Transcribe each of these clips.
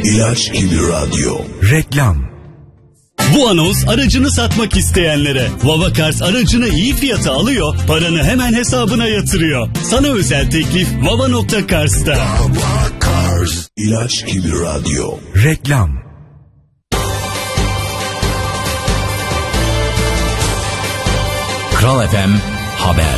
İlaç gibi radyo. Reklam. Bu anons aracını satmak isteyenlere. Vava Cars aracını iyi fiyata alıyor, paranı hemen hesabına yatırıyor. Sana özel teklif Vava.Cars'ta. Vava Cars. İlaç gibi radyo. Reklam. Kral FM Haber.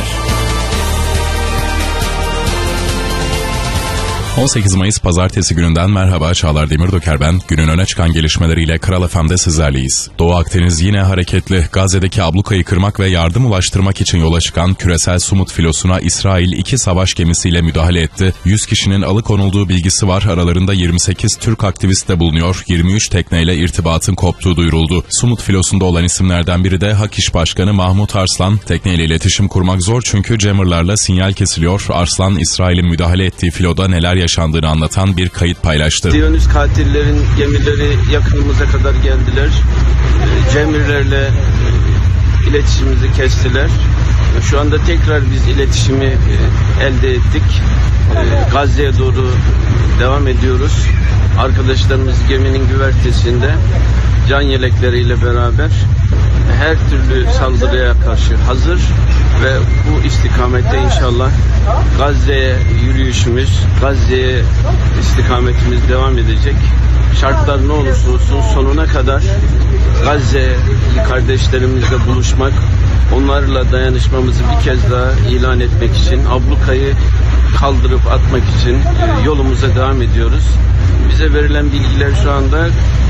18 Mayıs Pazartesi gününden merhaba, Çağlar Demirdöker ben. Günün öne çıkan gelişmeleriyle Kral FM'de sizlerleyiz. Doğu Akdeniz yine hareketli. Gazze'deki ablukayı kırmak ve yardım ulaştırmak için yola çıkan küresel Sumut filosuna İsrail 2 savaş gemisiyle müdahale etti. 100 kişinin alıkonulduğu bilgisi var. Aralarında 28 Türk aktivist de bulunuyor. 23 tekneyle irtibatın koptuğu duyuruldu. Sumut filosunda olan isimlerden biri de Hak İş Başkanı Mahmut Arslan. Tekneyle iletişim kurmak zor çünkü jammerlarla sinyal kesiliyor. Arslan, İsrail'in müdahale ettiği filoda neler yaşandığını anlatan bir kayıt paylaştı. Siyonist katillerin gemileri yakınımıza kadar geldiler. Cemirlerle iletişimimizi kestiler. Şu anda tekrar biz iletişimi elde ettik. Gazze'ye doğru devam ediyoruz. Arkadaşlarımız geminin güvertesinde can yelekleriyle beraber her türlü saldırıya karşı hazır ve bu istikamette inşallah Gazze'ye yürüyüşümüz, Gazze'ye istikametimiz devam edecek. Şartlar ne olursa olsun sonuna kadar Gazze'li kardeşlerimizle buluşmak, onlarla dayanışmamızı bir kez daha ilan etmek için, ablukayı kaldırıp atmak için yolumuza devam ediyoruz. Bize verilen bilgiler şu anda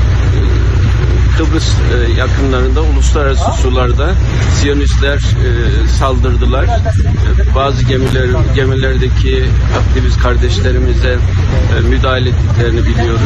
Kıbrıs yakınlarında, uluslararası sularda Siyonistler saldırdılar. Bazı gemilerdeki aktivist kardeşlerimize müdahale ettiklerini biliyoruz.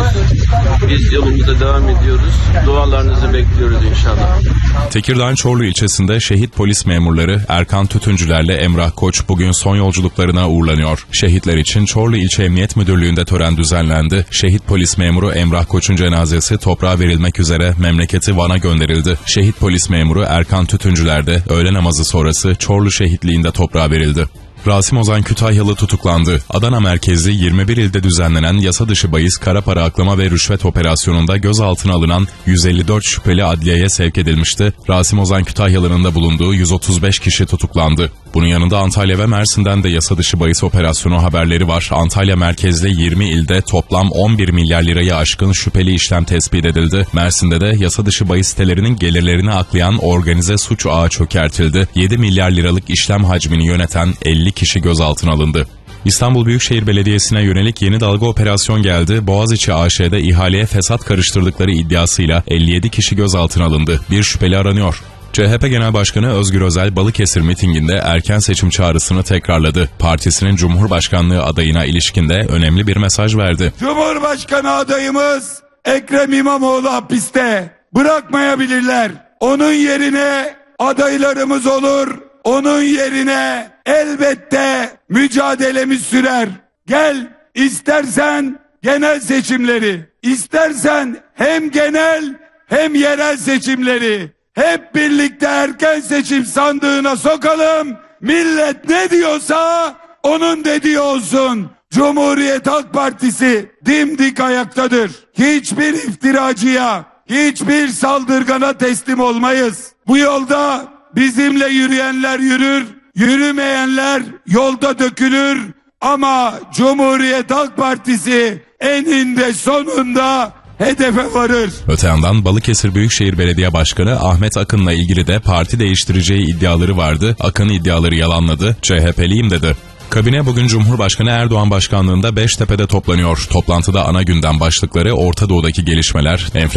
Biz yolumuza devam ediyoruz. Dualarınızı bekliyoruz inşallah. Tekirdağ Çorlu ilçesinde şehit polis memurları Erkan Tütüncülerle Emrah Koç bugün son yolculuklarına uğurlanıyor. Şehitler için Çorlu İlçe Emniyet Müdürlüğü'nde tören düzenlendi. Şehit polis memuru Emrah Koç'un cenazesi toprağa verilmek üzere memleketi Van'a gönderildi. Şehit polis memuru Erkan Tütüncüler de öğle namazı sonrası Çorlu şehitliğinde toprağa verildi. Rasim Ozan Kütahyalı tutuklandı. Adana merkezli 21 ilde düzenlenen yasa dışı bahis, kara para aklama ve rüşvet operasyonunda gözaltına alınan 154 şüpheli adliyeye sevk edilmişti. Rasim Ozan Kütahyalı'nın da bulunduğu 135 kişi tutuklandı. Bunun yanında Antalya ve Mersin'den de yasa dışı bahis operasyonu haberleri var. Antalya merkezli 20 ilde toplam 11 milyar lirayı aşkın şüpheli işlem tespit edildi. Mersin'de de yasa dışı bahis sitelerinin gelirlerini aklayan organize suç ağı çökertildi. 7 milyar liralık işlem hacmini yöneten 50 kişi gözaltına alındı. İstanbul Büyükşehir Belediyesi'ne yönelik yeni dalga operasyon geldi. Boğaziçi AŞ'de ihaleye fesat karıştırdıkları iddiasıyla 57 kişi gözaltına alındı. Bir şüpheli aranıyor. CHP Genel Başkanı Özgür Özel Balıkesir mitinginde erken seçim çağrısını tekrarladı. Partisinin Cumhurbaşkanlığı adayına ilişkin de önemli bir mesaj verdi. Cumhurbaşkanı adayımız Ekrem İmamoğlu hapiste. Bırakmayabilirler. Onun yerine adaylarımız olur. Onun yerine elbette mücadelemiz sürer. Gel, istersen genel seçimleri, istersen hem genel hem yerel seçimleri hep birlikte erken seçim sandığına sokalım. Millet ne diyorsa onun dediği olsun. Cumhuriyet Halk Partisi dimdik ayaktadır. Hiçbir iftiracıya, hiçbir saldırgana teslim olmayız. Bu yolda bizimle yürüyenler yürür, yürümeyenler yolda dökülür. Ama Cumhuriyet Halk Partisi eninde sonunda hedefe varır. Öte yandan Balıkesir Büyükşehir Belediye Başkanı Ahmet Akın'la ilgili de parti değiştireceği iddiaları vardı. Akın iddiaları yalanladı, CHP'liyim dedi. Kabine bugün Cumhurbaşkanı Erdoğan başkanlığında Beştepe'de toplanıyor. Toplantıda ana gündem başlıkları Orta Doğu'daki gelişmeler,